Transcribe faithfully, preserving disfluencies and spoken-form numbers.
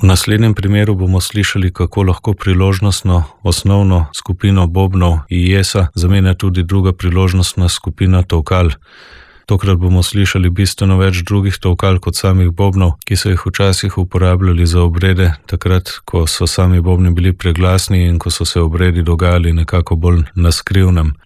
V naslednjem primeru bomo slišali, kako lahko priložnostno osnovno skupino bobnov I E S-a zamenja tudi druga priložnostna skupina tolkal. Tokrat bomo slišali bistveno več drugih tolkal kot samih bobnov, ki so jih včasih uporabljali za obrede, takrat, ko so sami bobni bili preglasni in ko so se obredi dogajali nekako bolj na skrivnem.